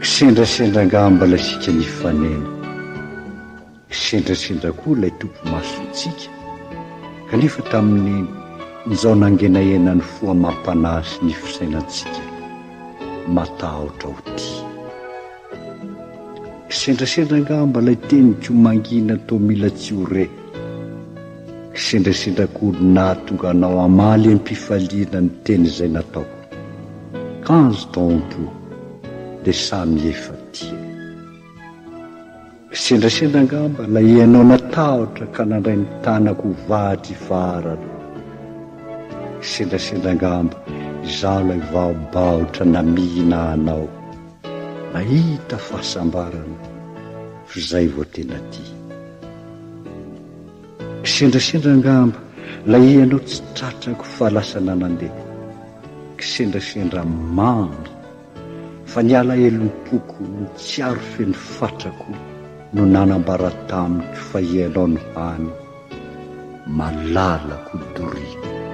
Kisendrasendra ngamba ilay sika nifanena, kisendrasendra koa ilay tompo masontsika, kanefa tamin'ny nizao nangenahena ny foa mampanasy ny fisainantsika matahotra ho ty. Kisendrasendra ngamba ilay teniko mangina tao mila tsy ho re, kisendrasendra koa nahatonga anao amaly am-pifaliana ny teny izay nataoko. Kanzo tompo de samy efa tia. Kisendrasendra ngamba ilay ianao natahotra ka nandray ny tanako vatry farana. Kisendrasendra ngamba izaho ilay vaobaotra namihina anao, nahita fahasambarana fa izay vo tena tia. Kisendrasendra ngamba ilay ianao tsy tratrako fa lasa nanandeha. Kisendrasendra mamy fa niala elom-poko no tsy aro feny fatrako no nanambara tamiko fa ianao no hany malalako doriko.